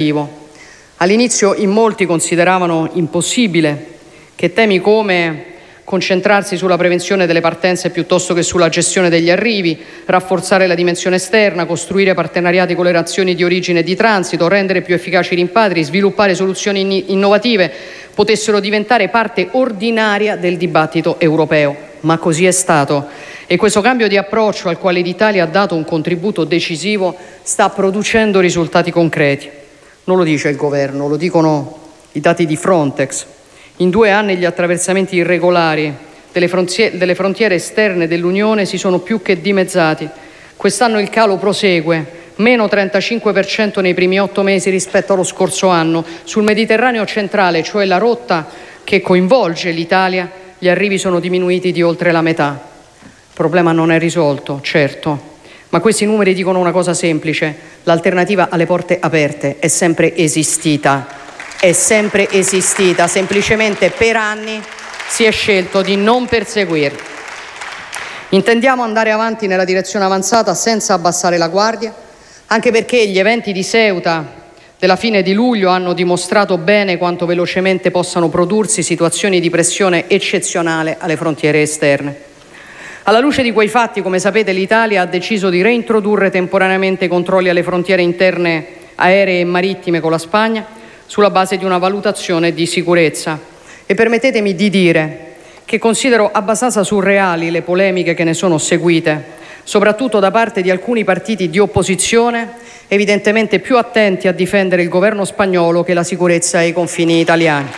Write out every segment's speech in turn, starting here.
significativo. All'inizio in molti consideravano impossibile che temi come concentrarsi sulla prevenzione delle partenze piuttosto che sulla gestione degli arrivi, rafforzare la dimensione esterna, costruire partenariati con le nazioni di origine e di transito, rendere più efficaci i rimpatri, sviluppare soluzioni innovative potessero diventare parte ordinaria del dibattito europeo. Ma così è stato. E questo cambio di approccio, al quale l'Italia ha dato un contributo decisivo, sta producendo risultati concreti. Non lo dice il governo, lo dicono i dati di Frontex. In 2 anni gli attraversamenti irregolari delle frontiere esterne dell'Unione si sono più che dimezzati. Quest'anno il calo prosegue, meno 35% nei primi 8 mesi rispetto allo scorso anno. Sul Mediterraneo centrale, cioè la rotta che coinvolge l'Italia, gli arrivi sono diminuiti di oltre la metà. Il problema non è risolto, certo, ma questi numeri dicono una cosa semplice: l'alternativa alle porte aperte è sempre esistita. È sempre esistita, semplicemente per anni si è scelto di non perseguirla. Intendiamo andare avanti nella direzione avanzata senza abbassare la guardia, anche perché gli eventi di Ceuta della fine di luglio hanno dimostrato bene quanto velocemente possano prodursi situazioni di pressione eccezionale alle frontiere esterne. Alla luce di quei fatti, come sapete, l'Italia ha deciso di reintrodurre temporaneamente i controlli alle frontiere interne aeree e marittime con la Spagna, sulla base di una valutazione di sicurezza. E permettetemi di dire che considero abbastanza surreali le polemiche che ne sono seguite, soprattutto da parte di alcuni partiti di opposizione, evidentemente più attenti a difendere il governo spagnolo che la sicurezza ai confini italiani.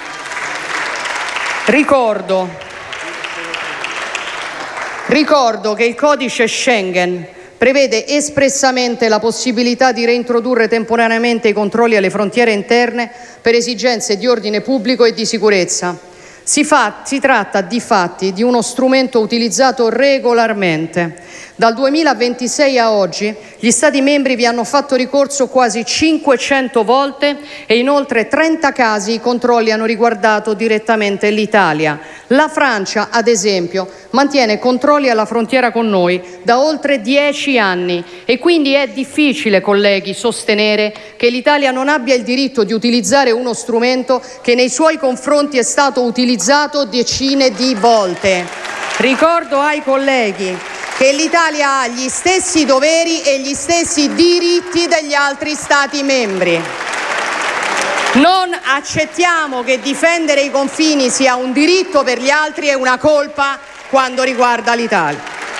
Ricordo che il codice Schengen prevede espressamente la possibilità di reintrodurre temporaneamente i controlli alle frontiere interne per esigenze di ordine pubblico e di sicurezza. Si tratta di fatti di uno strumento utilizzato regolarmente. Dal 2026 a oggi gli Stati membri vi hanno fatto ricorso quasi 500 volte e in oltre 30 casi i controlli hanno riguardato direttamente l'Italia. La Francia, ad esempio, mantiene controlli alla frontiera con noi da oltre 10 anni e quindi è difficile, colleghi, sostenere che l'Italia non abbia il diritto di utilizzare uno strumento che nei suoi confronti è stato utilizzato decine di volte. Ricordo ai colleghi che l'Italia ha gli stessi doveri e gli stessi diritti degli altri Stati membri. Non accettiamo che difendere i confini sia un diritto per gli altri e una colpa quando riguarda l'Italia.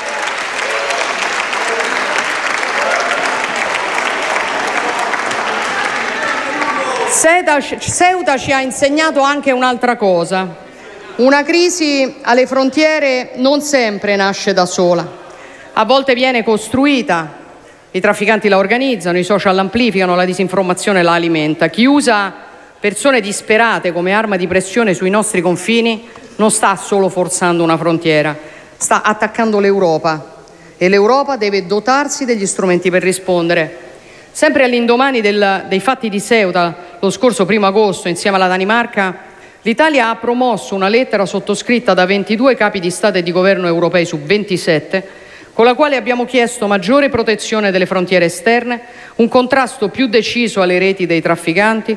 Ceuta ci ha insegnato anche un'altra cosa. Una crisi alle frontiere non sempre nasce da sola. A volte viene costruita, i trafficanti la organizzano, i social l'amplificano, la disinformazione la alimenta. Chi usa persone disperate come arma di pressione sui nostri confini non sta solo forzando una frontiera, sta attaccando l'Europa e l'Europa deve dotarsi degli strumenti per rispondere. Sempre all'indomani dei fatti di Ceuta, lo scorso 1 agosto, insieme alla Danimarca, l'Italia ha promosso una lettera sottoscritta da 22 capi di Stato e di governo europei su 27, con la quale abbiamo chiesto maggiore protezione delle frontiere esterne, un contrasto più deciso alle reti dei trafficanti,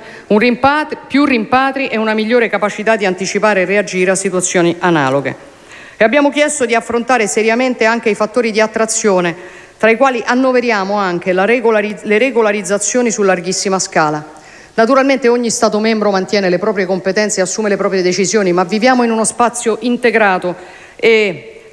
più rimpatri e una migliore capacità di anticipare e reagire a situazioni analoghe. E abbiamo chiesto di affrontare seriamente anche i fattori di attrazione, tra i quali annoveriamo anche le regolarizzazioni su larghissima scala. Naturalmente ogni Stato membro mantiene le proprie competenze e assume le proprie decisioni, ma viviamo in uno spazio integrato e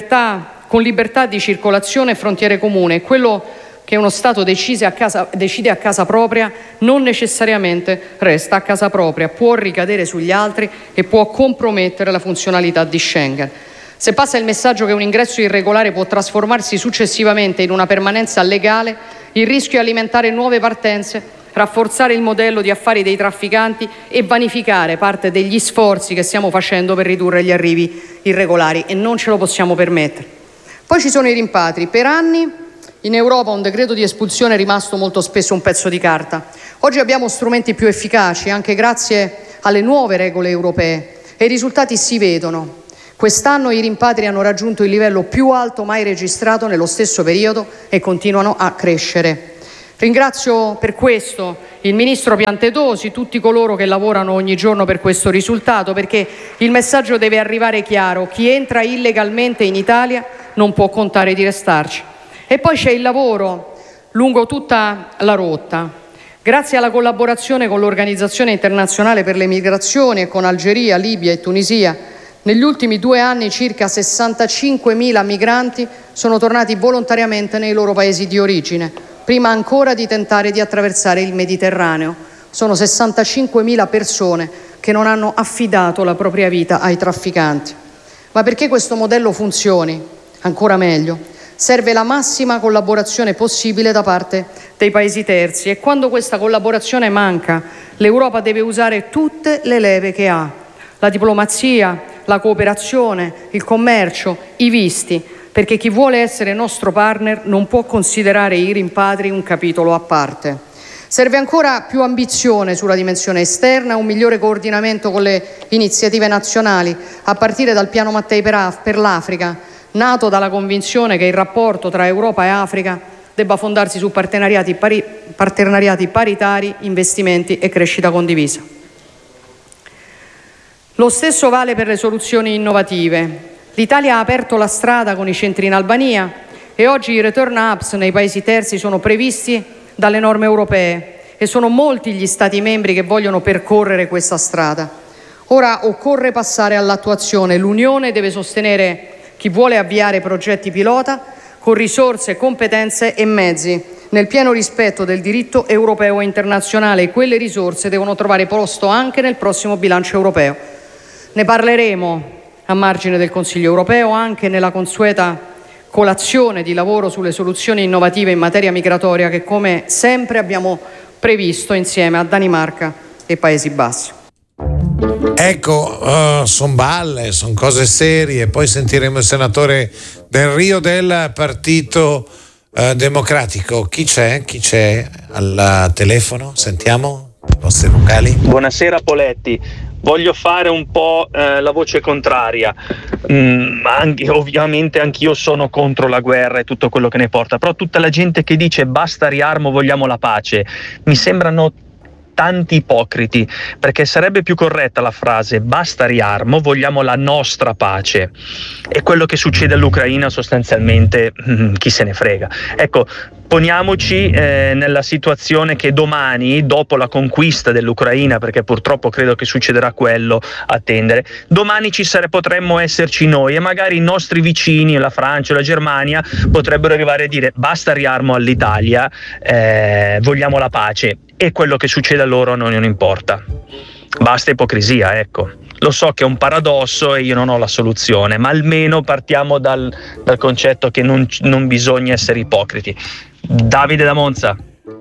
con libertà di circolazione e frontiere comune. Quello che uno Stato decide a casa propria non necessariamente resta a casa propria, può ricadere sugli altri e può compromettere la funzionalità di Schengen. Se passa il messaggio che un ingresso irregolare può trasformarsi successivamente in una permanenza legale, il rischio è alimentare nuove partenze, rafforzare il modello di affari dei trafficanti e vanificare parte degli sforzi che stiamo facendo per ridurre gli arrivi irregolari, e non ce lo possiamo permettere. Poi ci sono i rimpatri. Per anni in Europa un decreto di espulsione è rimasto molto spesso un pezzo di carta. Oggi abbiamo strumenti più efficaci, anche grazie alle nuove regole europee, e i risultati si vedono. Quest'anno i rimpatri hanno raggiunto il livello più alto mai registrato nello stesso periodo e continuano a crescere. Ringrazio per questo il ministro Piantedosi, tutti coloro che lavorano ogni giorno per questo risultato, perché il messaggio deve arrivare chiaro: chi entra illegalmente in Italia non può contare di restarci. E poi c'è il lavoro lungo tutta la rotta. Grazie alla collaborazione con l'Organizzazione Internazionale per le Migrazioni e con Algeria, Libia e Tunisia, negli ultimi 2 anni circa 65.000 migranti sono tornati volontariamente nei loro paesi di origine, prima ancora di tentare di attraversare il Mediterraneo. Sono 65.000 persone che non hanno affidato la propria vita ai trafficanti. Ma perché questo modello funzioni ancora meglio, serve la massima collaborazione possibile da parte dei paesi terzi, e quando questa collaborazione manca, l'Europa deve usare tutte le leve che ha: la diplomazia, la cooperazione, il commercio, i visti, perché chi vuole essere nostro partner non può considerare i rimpatri un capitolo a parte. Serve ancora più ambizione sulla dimensione esterna, un migliore coordinamento con le iniziative nazionali, a partire dal Piano Mattei per l'Africa, nato dalla convinzione che il rapporto tra Europa e Africa debba fondarsi su partenariati paritari, investimenti e crescita condivisa. Lo stesso vale per le soluzioni innovative. L'Italia ha aperto la strada con i centri in Albania e oggi i return hubs nei paesi terzi sono previsti dalle norme europee e sono molti gli Stati membri che vogliono percorrere questa strada. Ora occorre passare all'attuazione. L'Unione deve sostenere chi vuole avviare progetti pilota con risorse, competenze e mezzi, nel pieno rispetto del diritto europeo e internazionale, e quelle risorse devono trovare posto anche nel prossimo bilancio europeo. Ne parleremo a margine del Consiglio europeo, anche nella consueta colazione di lavoro sulle soluzioni innovative in materia migratoria che, come sempre, abbiamo previsto insieme a Danimarca e Paesi Bassi. Ecco, sono balle, sono cose serie. Poi sentiremo il senatore Del Rio del Partito Democratico. Chi c'è al telefono? Sentiamo i vostri vocali. Buonasera Poletti. Voglio fare un po' la voce contraria. Ovviamente anch'io sono contro la guerra e tutto quello che ne porta, però tutta la gente che dice basta riarmo, vogliamo la pace, mi sembrano tanti ipocriti, perché sarebbe più corretta la frase basta riarmo, vogliamo la nostra pace. E quello che succede all'Ucraina sostanzialmente chi se ne frega. Ecco, poniamoci nella situazione che domani, dopo la conquista dell'Ucraina, perché purtroppo credo che succederà quello a tendere, domani potremmo esserci noi e magari i nostri vicini, la Francia, la Germania, potrebbero arrivare a dire basta riarmo all'Italia, vogliamo la pace, e quello che succede a loro non importa. Basta ipocrisia, ecco. Lo so che è un paradosso e io non ho la soluzione, ma almeno partiamo dal concetto che non bisogna essere ipocriti. Davide da Monza.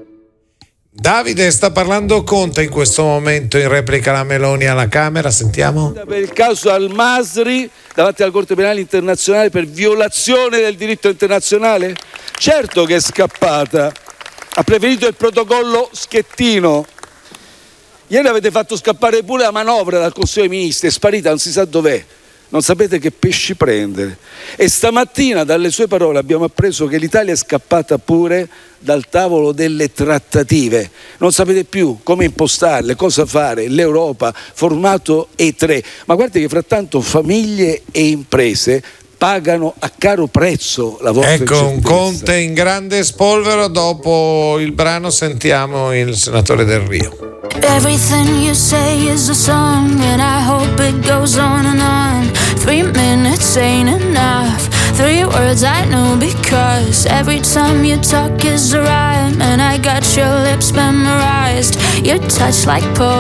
Davide, sta parlando Conte in questo momento in replica alla Meloni alla Camera, sentiamo. Per il caso Al-Masri davanti alla Corte Penale Internazionale per violazione del diritto internazionale? Certo che è scappata, ha preferito il protocollo Schettino. Ieri avete fatto scappare pure la manovra dal Consiglio dei Ministri, è sparita, non si sa dov'è, non sapete che pesci prendere. E stamattina dalle sue parole abbiamo appreso che l'Italia è scappata pure dal tavolo delle trattative, non sapete più come impostarle, cosa fare, l'Europa, formato E3, ma guardate che frattanto famiglie e imprese pagano a caro prezzo la vostra incertezza. Un Conte in grande spolvero. Dopo il brano sentiamo il senatore Del Rio. Everything you say is a song and I hope it goes on and on. 3 minutes ain't enough, 3 words I know because every time you talk is a rhyme and I got your lips memorized. Your touch like poetry.